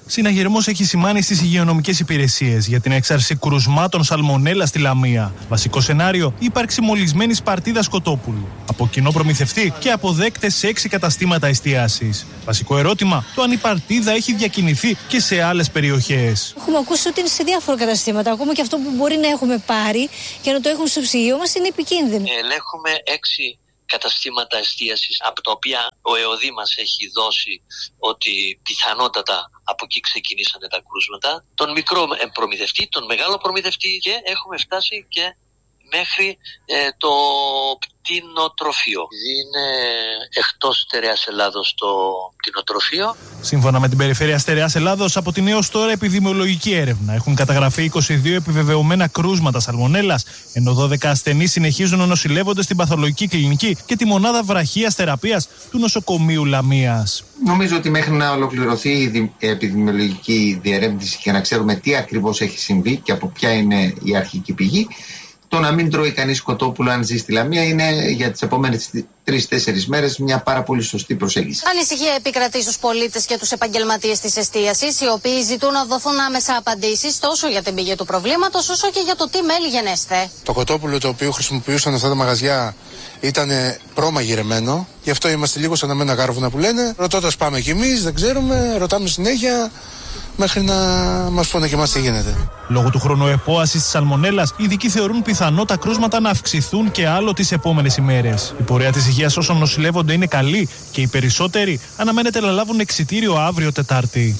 Συναγερμός έχει σημάνει στις υγειονομικές υπηρεσίες για την έξαρση κρουσμάτων σαλμονέλα στη Λαμία. Βασικό σενάριο, ύπαρξη μολυσμένης παρτίδας κοτόπουλου. Από κοινό προμηθευτή και αποδέκτες σε έξι καταστήματα εστίασης. Βασικό ερώτημα, το αν η παρτίδα έχει διακινηθεί και σε άλλες περιοχές. Έχουμε ακούσει ότι είναι σε διάφορα καταστήματα. Ακόμα και αυτό που μπορεί να έχουμε πάρει και να το έχουν στο ψυγείο μας είναι επικίνδυνο. Ελέγχουμε έξι καταστήματα εστίασης, από τα οποία ο ΕΟΔΗ μας έχει δώσει ότι πιθανότατα από εκεί ξεκινήσανε τα κρούσματα, τον μικρό προμηθευτή, τον μεγάλο προμηθευτή, και έχουμε φτάσει και μέχρι ε, το κτηνοτροφείο. Είναι εκτός στερεάς Ελλάδος το κτηνοτροφείο. Σύμφωνα με την Περιφέρεια Στερεάς Ελλάδος, από την έως τώρα επιδημιολογική έρευνα έχουν καταγραφεί είκοσι δύο επιβεβαιωμένα κρούσματα σαλμονέλας, ενώ δώδεκα ασθενείς συνεχίζουν να νοσηλεύονται στην παθολογική κλινική και τη μονάδα βραχίας θεραπείας του νοσοκομείου Λαμίας. Νομίζω ότι μέχρι να ολοκληρωθεί η επιδημιολογική διερεύνηση και να ξέρουμε τι ακριβώς έχει συμβεί και από ποια είναι η αρχική πηγή, το να μην τρώει κανείς κοτόπουλο αν ζει στη Λαμία είναι για τις επόμενες τρεις-τέσσερις μέρες μια πάρα πολύ σωστή προσέγγιση. Ανησυχία επικρατεί στους πολίτες και τους επαγγελματίες της εστίασης, οι οποίοι ζητούν να δοθούν άμεσα απαντήσεις τόσο για την πηγή του προβλήματος όσο και για το τι μέλι γενέστε. Το κοτόπουλο το οποίο χρησιμοποιούσαν αυτά τα μαγαζιά ήταν προμαγειρεμένο, γι' αυτό είμαστε λίγο σαν αμένα γάρβουνα που λένε. Ρωτώντας πάμε κι εμείς, δεν ξέρουμε, ρωτάμε συνέχεια, μέχρι να μας πούνε και εμάς τι γίνεται. Λόγω του χρονοεπόασης της σαλμονέλας, οι ειδικοί θεωρούν πιθανό τα κρούσματα να αυξηθούν και άλλο τις επόμενες ημέρες. Η πορεία της υγείας όσων νοσηλεύονται είναι καλή και οι περισσότεροι αναμένεται να λάβουν εξιτήριο αύριο Τετάρτη.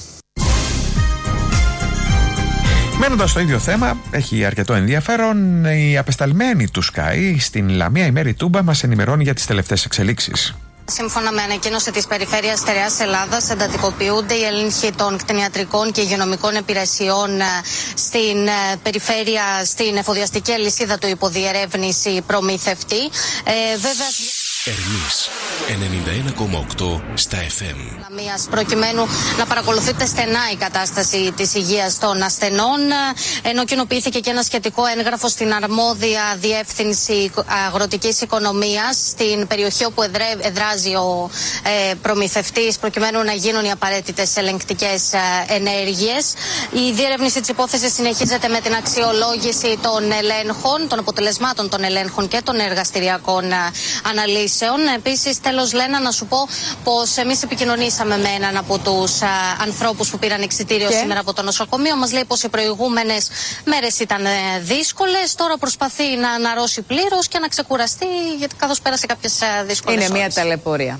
Μένοντας στο ίδιο θέμα, έχει αρκετό ενδιαφέρον. Η απεσταλμένη του Sky στην Λαμία, η Μέρη Τούμπα, μας ενημερώνει για τις τελευταίες εξελίξεις. Σύμφωνα με ανακοίνωση της Περιφέρειας Στερεάς Ελλάδας, εντατικοποιούνται οι έλεγχοι των κτηνιατρικών και υγειονομικών υπηρεσιών στην περιφέρεια, στην εφοδιαστική αλυσίδα του υποδιερεύνηση προμηθευτή. Ε, βέβαια... Ερμής ενενήντα ένα κόμμα οκτώ στα εφ εμ. Προκειμένου να παρακολουθείτε στενά η κατάσταση της υγείας των ασθενών, ενώ κοινοποιήθηκε και ένα σχετικό έγγραφο στην αρμόδια Διεύθυνση Αγροτικής Οικονομίας στην περιοχή όπου εδράζει ο ε, προμηθευτής, προκειμένου να γίνουν οι απαραίτητες ελεγκτικές ε, ενέργειες. Η διερεύνηση της υπόθεσης συνεχίζεται με την αξιολόγηση των ελέγχων, των αποτελεσμάτων των ελέγχων και των εργαστηριακών ε, αναλύσεων. Επίσης, τέλος, Λένα, να σου πω πως εμείς επικοινωνήσαμε με έναν από τους α, ανθρώπους που πήραν εξιτήριο και? σήμερα από το νοσοκομείο. Μας λέει πως οι προηγούμενες μέρες ήταν ε, δύσκολες. Τώρα προσπαθεί να αναρρώσει πλήρως και να ξεκουραστεί, γιατί καθώς πέρασε κάποιες ε, δύσκολες Είναι ώρες. μια ταλαιπωρία.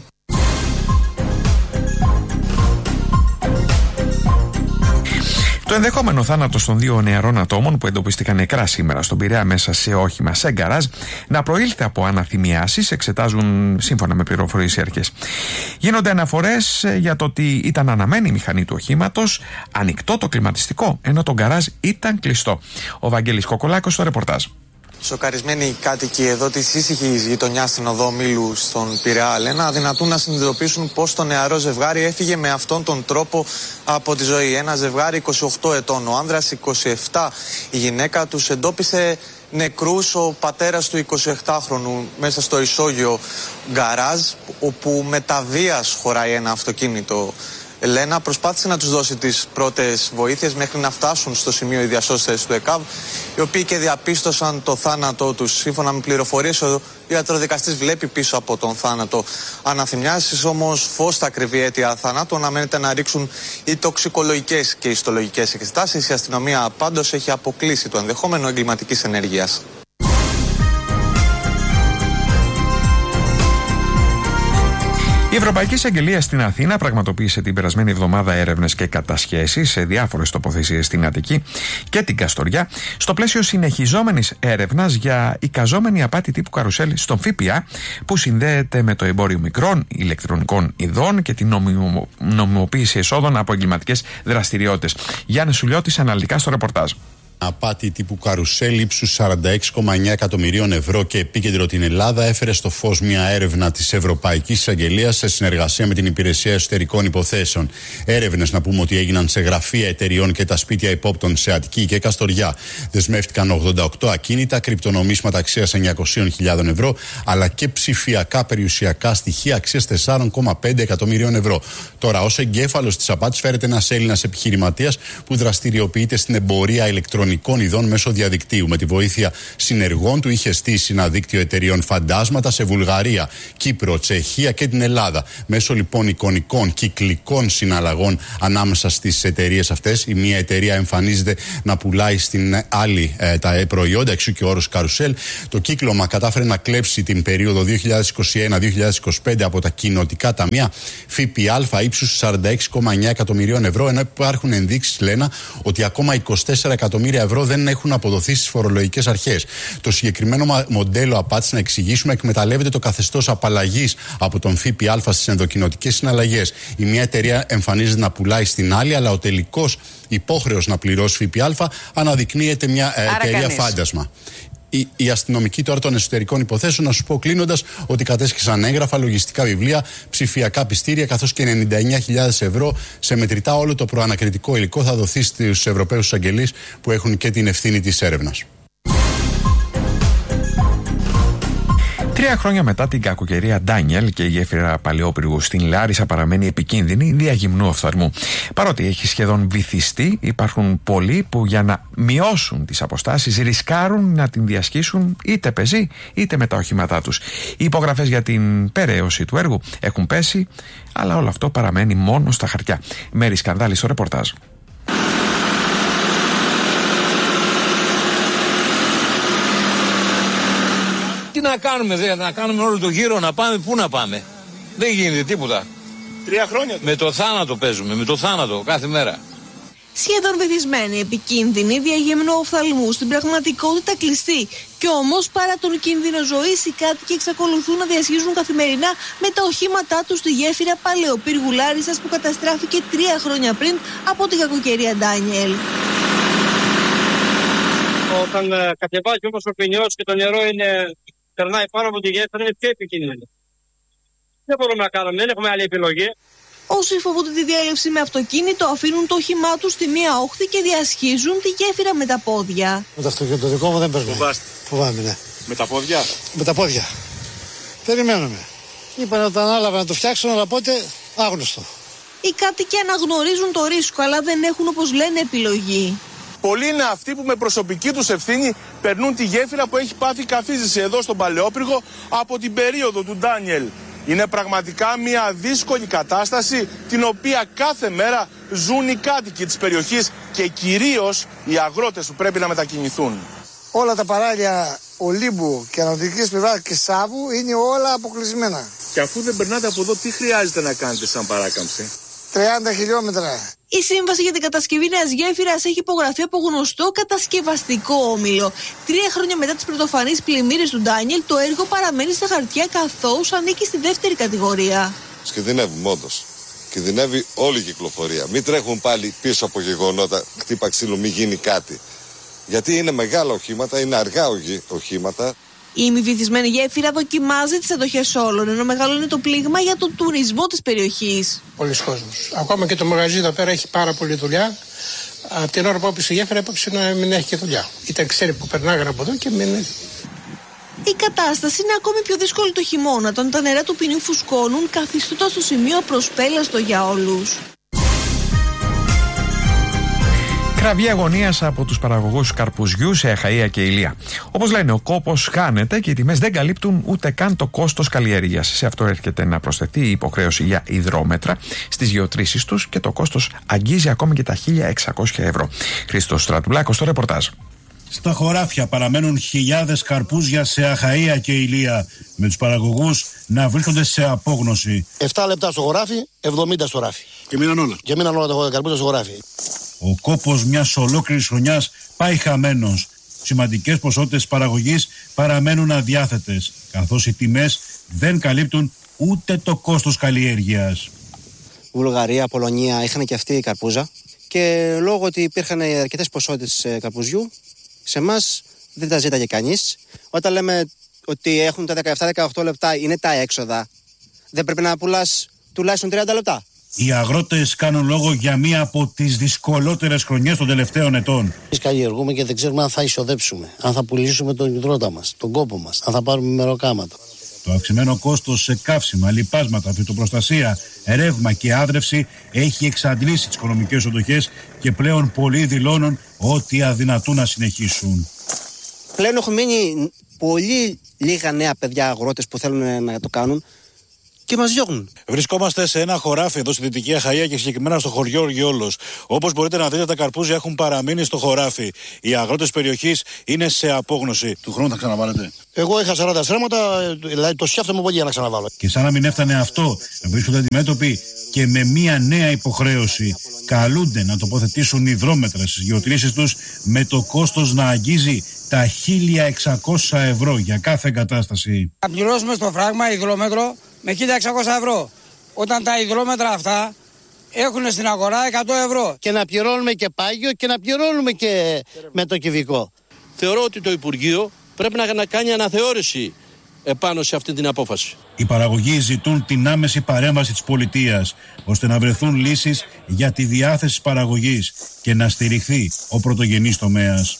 Το ενδεχόμενο θάνατο των δύο νεαρών ατόμων που εντοπίστηκαν νεκρά σήμερα στον Πειραιά μέσα σε όχημα σε γκαράζ να προήλθε από αναθυμιάσεις, εξετάζουν σύμφωνα με πληροφορίες οι αρχές. Γίνονται αναφορές για το ότι ήταν αναμένη η μηχανή του οχήματος, ανοιχτό το κλιματιστικό, ενώ το γκαράζ ήταν κλειστό. Ο Βαγγέλης Κοκολάκος στο ρεπορτάζ. Σοκαρισμένοι κάτοικοι εδώ της ήσυχης γειτονιάς στην οδό Μήλου στον Πειραιά, Λένα, αδυνατούν να συνειδητοποιήσουν πως το νεαρό ζευγάρι έφυγε με αυτόν τον τρόπο από τη ζωή. Ένα ζευγάρι είκοσι οκτώ ετών, ο άνδρας είκοσι επτά, η γυναίκα τους εντόπισε νεκρούς ο πατέρας του εικοσιεπτάχρονου μέσα στο ισόγειο γκαράζ, όπου με τα βίας χωράει ένα αυτοκίνητο. Λένα προσπάθησε να τους δώσει τις πρώτες βοήθειες μέχρι να φτάσουν στο σημείο οι διασώστες του ΕΚΑΒ, οι οποίοι και διαπίστωσαν το θάνατό τους. Σύμφωνα με πληροφορίες, ο ιατροδικαστής βλέπει πίσω από τον θάνατο αναθυμιάσεις, όμως φως στα ακριβή αίτια θανάτου αναμένεται να ρίξουν οι τοξικολογικές και ιστολογικές εξετάσεις. Η αστυνομία πάντως έχει αποκλείσει το ενδεχόμενο εγκληματικής ενέργειας. Η Ευρωπαϊκή Εισαγγελία στην Αθήνα πραγματοποίησε την περασμένη εβδομάδα έρευνες και κατασχέσεις σε διάφορες τοποθεσίες στην Αττική και την Καστοριά, στο πλαίσιο συνεχιζόμενης έρευνας για εικαζόμενη απάτη τύπου καρουσέλ στον ΦΠΑ, που συνδέεται με το εμπόριο μικρών ηλεκτρονικών ειδών και την νομιμο... νομιμοποίηση εσόδων από εγκληματικές δραστηριότητες. Γιάννη Σουλιώτης, αναλυτικά στο ρεπορτάζ. Απάτη τύπου καρουσέλ ύψους σαράντα έξι κόμμα εννέα εκατομμυρίων ευρώ και επίκεντρο την Ελλάδα έφερε στο φως μια έρευνα της Ευρωπαϊκής Εισαγγελίας σε συνεργασία με την Υπηρεσία Εσωτερικών Υποθέσεων. Έρευνες, να πούμε, ότι έγιναν σε γραφεία εταιριών και τα σπίτια υπόπτων σε Αττική και Καστοριά. Δεσμεύτηκαν ογδόντα οκτώ ακίνητα, κρυπτονομίσματα αξίας εννιακόσιες χιλιάδες ευρώ, αλλά και ψηφιακά περιουσιακά στοιχεία αξίας τέσσερα κόμμα πέντε εκατομμυρίων ευρώ. Τώρα, ως εγκέφαλος της απάτης φέρεται ένας Έλληνας επιχειρηματίας που δραστηριοποιείται στην εμπορία ηλεκτρονικών ειδών μέσω διαδικτύου. Με τη βοήθεια συνεργών του είχε στήσει ένα δίκτυο εταιριών φαντάσματα σε Βουλγαρία, Κύπρο, Τσεχία και την Ελλάδα. Μέσω λοιπόν εικονικών κυκλικών συναλλαγών ανάμεσα στις εταιρείες αυτές, η μία εταιρεία εμφανίζεται να πουλάει στην άλλη ε, τα προϊόντα, εξού και ο όρος καρουσέλ. Το κύκλωμα κατάφερε να κλέψει την περίοδο δύο χιλιάδες είκοσι ένα με δύο χιλιάδες είκοσι πέντε από τα κοινοτικά ταμεία ΦΠΑ ύψους σαράντα έξι κόμμα εννέα εκατομμυρίων ευρώ, ενώ υπάρχουν ενδείξεις, λένε, ότι ακόμα είκοσι τέσσερα εκατομμύρια ευρώ δεν έχουν αποδοθεί στις φορολογικές αρχές. Το συγκεκριμένο μοντέλο απάτης, να εξηγήσουμε, εκμεταλλεύεται το καθεστώς απαλλαγής από τον ΦΠΑ στις ενδοκοινοτικές συναλλαγές. Η μία εταιρεία εμφανίζεται να πουλάει στην άλλη, αλλά ο τελικός υπόχρεος να πληρώσει ΦΠΑ αναδεικνύεται μια ε, εταιρεία κανείς. Φάντασμα. Οι, οι αστυνομικοί τώρα των εσωτερικών υποθέσεων, να σου πω κλείνοντας, ότι κατέσχεσαν έγγραφα, λογιστικά βιβλία, ψηφιακά πιστήρια, καθώς και ενενήντα εννέα χιλιάδες ευρώ σε μετρητά. Όλο το προανακριτικό υλικό θα δοθεί στους Ευρωπαίους εισαγγελείς που έχουν και την ευθύνη της έρευνας. Τρία χρόνια μετά την κακοκαιρία Ντάνιελ και η γέφυρα Παλαιόπυργου στην Λάρισα παραμένει επικίνδυνη δια γυμνού οφθαλμού. Παρότι έχει σχεδόν βυθιστεί, υπάρχουν πολλοί που για να μειώσουν τις αποστάσεις ρισκάρουν να την διασχίσουν είτε πεζοί είτε με τα οχήματά τους. Οι υπογραφές για την περαίωση του έργου έχουν πέσει, αλλά όλο αυτό παραμένει μόνο στα χαρτιά. Μέρη Σκανδάλη στο ρεπορτάζ. Τι να κάνουμε, δε, να κάνουμε όλο το γύρο, να πάμε, πού να πάμε. Δεν γίνεται τίποτα. Τρία χρόνια. Με το θάνατο παίζουμε, με το θάνατο κάθε μέρα. Σχεδόν βυθισμένη, επικίνδυνη, διαγυμνού οφθαλμού, στην πραγματικότητα κλειστή. Κι όμως, παρά τον κίνδυνο ζωής, οι κάτοικοι εξακολουθούν να διασχίζουν καθημερινά με τα οχήματά τους στη γέφυρα Παλαιοπύργου Λάρισσας που καταστράφηκε τρία χρόνια πριν από την κακοκαιρία Ντάνιελ. Όταν ε, κατεβάζει όμως ο πενιός και το νερό είναι, περνάει πάνω από τη γέφυρα, είναι πιο επικίνδυνο. Δεν μπορούμε να κάνουμε, δεν έχουμε άλλη επιλογή. Όσοι φοβούνται τη διέλευση με αυτοκίνητο αφήνουν το όχημά τους στη μία όχθη και διασχίζουν τη γέφυρα με τα πόδια. Με το αυτοκίνητο το δικό μου δεν περνάει. Φοβάστε. Φοβάμαι, ναι. Με τα πόδια. Με τα πόδια. Περιμένουμε. Είπα να το ανάλαβα να το φτιάξουν, αλλά πότε άγνωστο. Οι κάτοικοι αναγνωρίζουν το ρίσκο, αλλά δεν έχουν, όπως λένε, επιλογή. Πολλοί είναι αυτοί που με προσωπική τους ευθύνη περνούν τη γέφυρα που έχει πάθει καφίζηση εδώ στον Παλαιόπυργο από την περίοδο του Ντάνιελ. Είναι πραγματικά μια δύσκολη κατάσταση την οποία κάθε μέρα ζουν οι κάτοικοι της περιοχής και κυρίως οι αγρότες που πρέπει να μετακινηθούν. Όλα τα παράλια Ολύμπου και ανατολικής πλευράς και Σάβου είναι όλα αποκλεισμένα. Και αφού δεν περνάτε από εδώ, τι χρειάζεται να κάνετε σαν παράκαμψη? τριάντα χιλιόμετρα. Η σύμβαση για την κατασκευή νέας γέφυρας έχει υπογραφεί από γνωστό κατασκευαστικό όμιλο. Τρία χρόνια μετά τις πρωτοφανείς πλημμύρες του Ντάνιελ, το έργο παραμένει στα χαρτιά καθώς ανήκει στη δεύτερη κατηγορία. Κινδυνεύουμε όντως. Κινδυνεύει όλη η κυκλοφορία. Μην τρέχουν πάλι πίσω από γεγονότα, χτύπα ξύλο, μην γίνει κάτι. Γιατί είναι μεγάλα οχήματα, είναι αργά οχήματα. Η μη βυθισμένη γέφυρα δοκιμάζει τις αντοχές όλων, ενώ μεγάλο είναι το πλήγμα για τον τουρισμό της περιοχής. Πολλοί κόσμος. Ακόμα και το μαγαζί εδώ πέρα έχει πάρα πολλή δουλειά. Από την ώρα που έπαιξε η γέφυρα έπαιξε να μην έχει και δουλειά. Ήταν ξέρει που περνάγανε από εδώ και μην. Η κατάσταση είναι ακόμη πιο δύσκολη το χειμώνα, όταν τα νερά του ποινιού φουσκώνουν, καθιστώντας το σημείο απροσπέλαστο για όλους. Κραυγή αγωνίας από τους παραγωγούς καρπουζιού σε Αχαΐα και Ηλία. Όπως λένε, ο κόπος χάνεται και οι τιμές δεν καλύπτουν ούτε καν το κόστος καλλιέργειας. Σε αυτό έρχεται να προσθεθεί η υποχρέωση για υδρόμετρα στις γεωτρήσεις τους και το κόστος αγγίζει ακόμη και τα χίλια εξακόσια ευρώ. Χρήστος Στρατουλάκος στο ρεπορτάζ. Στα χωράφια παραμένουν χιλιάδες καρπούζια σε Αχαΐα και Ηλία, με τους παραγωγούς να βρίσκονται σε απόγνωση. επτά λεπτά στο χωράφι, εβδομήντα στο ράφι. Και μείναν όλα. Και μείναν όλα τα καρπούζια στο χωράφι. Ο κόπος μιας ολόκληρης χρονιάς πάει χαμένος. Σημαντικές ποσότητες παραγωγής παραμένουν αδιάθετες, καθώς οι τιμές δεν καλύπτουν ούτε το κόστος καλλιέργειας. Βουλγαρία, Πολωνία είχαν και αυτή η καρπούζα και λόγω ότι υπήρχαν αρκετές ποσότητες καρπουζιού, σε εμάς δεν τα ζήταγε κανείς. Όταν λέμε ότι έχουν τα δεκαεπτά με δεκαοκτώ λεπτά είναι τα έξοδα, δεν πρέπει να πουλάς τουλάχιστον τριάντα λεπτά. Οι αγρότες κάνουν λόγο για μία από τις δυσκολότερες χρονιές των τελευταίων ετών. Εμείς καλλιεργούμε και δεν ξέρουμε αν θα εισοδέψουμε, αν θα πουλήσουμε τον υδρότα μας, τον κόπο μας, αν θα πάρουμε μεροκάματα. Το αυξημένο κόστος σε καύσιμα, λιπάσματα, φυτοπροστασία, ρεύμα και άδρευση έχει εξαντλήσει τις οικονομικές οντοχές και πλέον πολλοί δηλώνουν ότι αδυνατούν να συνεχίσουν. Πλέον έχουν μείνει πολύ λίγα νέα παιδιά αγρότες που θέλουν να το κάνουν και μας διώχνουν. Βρισκόμαστε σε ένα χωράφι εδώ στη Δυτική Αχαΐα και συγκεκριμένα στο χωριό Γιόλος. Όπως μπορείτε να δείτε, τα καρπούζια έχουν παραμείνει στο χωράφι. Οι αγρότες περιοχής είναι σε απόγνωση. Του χρόνου θα ξαναβάλετε? Εγώ είχα σαράντα στρέμματα, δηλαδή το σκέφτομαι πολύ για να ξαναβάλω. Και σαν να μην έφτανε αυτό, βρίσκονται αντιμέτωποι και με μία νέα υποχρέωση. Καλούνται να τοποθετήσουν υδρόμετρα στις γεωτρήσεις τους με το κόστος να αγγίζει τα χίλια εξακόσια ευρώ για κάθε εγκατάσταση. Θα πληρώσουμε στο φράγμα υδρόμετρο με χίλια εξακόσια ευρώ. Όταν τα υδρόμετρα αυτά έχουν στην αγορά εκατό ευρώ. Και να πληρώνουμε και πάγιο και να πληρώνουμε και με το κυβικό. Θεωρώ ότι το Υπουργείο πρέπει να κάνει αναθεώρηση επάνω σε αυτή την απόφαση. Οι παραγωγοί ζητούν την άμεση παρέμβαση της πολιτείας ώστε να βρεθούν λύσεις για τη διάθεση της παραγωγής και να στηριχθεί ο πρωτογενής τομέας.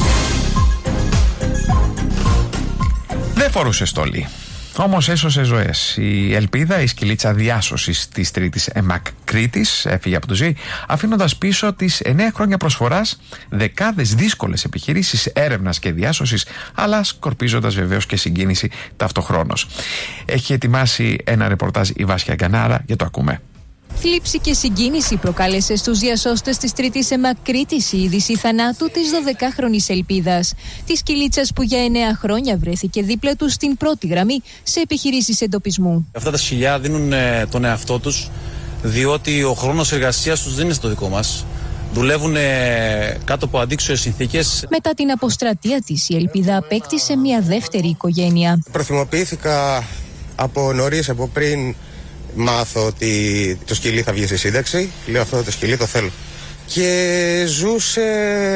Δεν φορούσε στολή. Όμως έσωσε ζωές. Η Ελπίδα, η σκυλίτσα διάσωσης της τρίτης ΕΜΑΚ Κρήτης, έφυγε από το ΖΕΙ, αφήνοντας πίσω τις εννέα χρόνια προσφοράς, δεκάδες δύσκολες επιχειρήσεις έρευνας και διάσωσης, αλλά σκορπίζοντας βεβαίως και συγκίνηση ταυτοχρόνως. Έχει ετοιμάσει ένα ρεπορτάζ η Βάσια Γκανάρα, για το ακούμε. Θλίψη και συγκίνηση προκάλεσε στους διασώστες της τρίτης ΕΜΑΚ Κρήτης η είδηση θανάτου της δωδεκάχρονης Ελπίδας, της σκυλίτσας που για εννέα χρόνια βρέθηκε δίπλα του στην πρώτη γραμμή σε επιχειρήσεις εντοπισμού. Αυτά τα σκυλιά δίνουν ε, τον εαυτό τους, διότι ο χρόνος εργασίας τους δεν είναι στο δικό μας. Δουλεύουν ε, κάτω από αντίξωες συνθήκες. Μετά την αποστρατεία της, η Ελπίδα απέκτησε μια δεύτερη οικογένεια. Προθυμοποιήθηκα από νωρίς, από πριν μάθω ότι το σκυλί θα βγει στη σύνταξη. Λέω αυτό το σκυλί το θέλω. Και ζούσε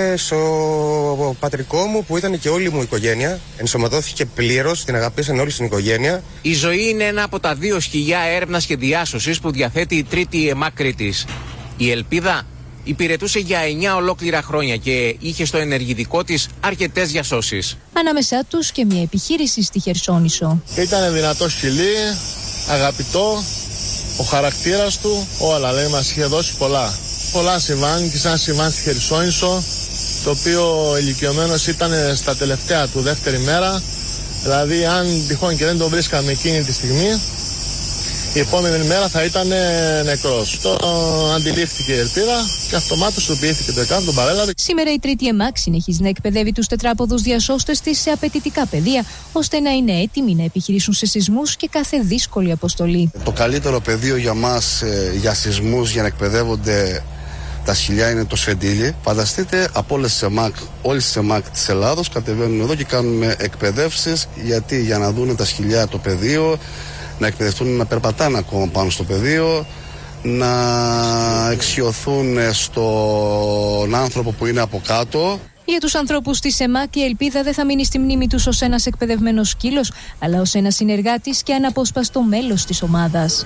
στο πατρικό μου που ήταν και όλη μου η οικογένεια. Ενσωματώθηκε πλήρως, την αγαπήσαν όλη στην οικογένεια. Η Ζωή είναι ένα από τα δύο σκυλιά έρευνας και διάσωσης που διαθέτει η τρίτη ΕΜΑΚ Κρήτης. Η Ελπίδα υπηρετούσε για εννιά ολόκληρα χρόνια και είχε στο ενεργητικό της αρκετές διασώσεις. Ανάμεσά τους και μια επιχείρηση στη Χερσόνησο. Ήταν δυνατό σκυλί, αγαπητό, ο χαρακτήρας του, όλα λέει, μας είχε δώσει πολλά. Πολλά συμβάν και σαν συμβάν στη Χερσόνησο, το οποίο ηλικιωμένος ήταν στα τελευταία του δεύτερη μέρα. Δηλαδή αν τυχόν και δεν τον βρίσκαμε εκείνη τη στιγμή, η επόμενη μέρα θα ήταν νεκρός. Το αντιλήφθηκε η Ελπίδα και αυτομάτως του ποιήθηκε το εκάστοτε, τον παρέλαβε. Σήμερα η τρίτη ΕΜΑΚ συνεχίζει να εκπαιδεύει τους τετράποδους διασώστες της σε απαιτητικά πεδία, ώστε να είναι έτοιμοι να επιχειρήσουν σε σεισμούς και κάθε δύσκολη αποστολή. Το καλύτερο πεδίο για μας, για σεισμούς, για να εκπαιδεύονται τα σκυλιά, είναι το Σφεντήλι. Φανταστείτε, από όλες τις ΕΜΑΚ, όλες τις ΕΜΑΚ της Ελλάδος κατεβαίνουν εδώ και κάνουμε εκπαιδεύσεις. Γιατί? Για να δουν τα σκυλιά το πεδίο, να εκπαιδευτούν να περπατάνε ακόμα πάνω στο πεδίο, να εξιωθούν στον άνθρωπο που είναι από κάτω. Για τους ανθρώπους της ΕΜΑΚ η Ελπίδα δεν θα μείνει στη μνήμη τους ως ένας εκπαιδευμένος σκύλος, αλλά ως ένας συνεργάτης και αναπόσπαστο μέλος της ομάδας.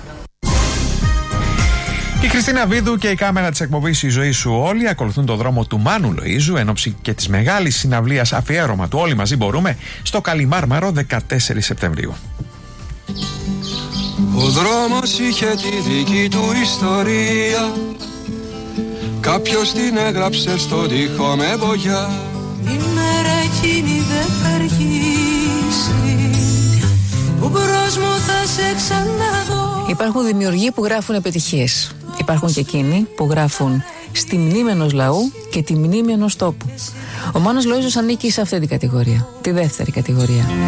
Η Χριστίνα Βίδου και η κάμερα της εκπομπής «Η ζωή σου όλοι» ακολουθούν το δρόμο του Μάνου Λοΐζου εν ώψη και της μεγάλης συναυλίας αφιέρωμα του «Όλοι μαζί μπορούμε» στο Καλιμάρμαρο δεκατέσσερις Σεπτεμβρίου. Ο δρόμος είχε τη δική του ιστορία, κάποιος την έγραψε στο τοίχο με μπογιά. Η μέρα εκείνη δεν θα αργήσει, που μπρος μου θα σε ξαναδώ. Υπάρχουν δημιουργοί που γράφουν επιτυχίες. Υπάρχουν και εκείνοι που γράφουν στη μνήμη ενός λαού και τη μνήμη ενός τόπου. Ο Μάνος Λοΐζος ανήκει σε αυτή την κατηγορία, τη δεύτερη κατηγορία.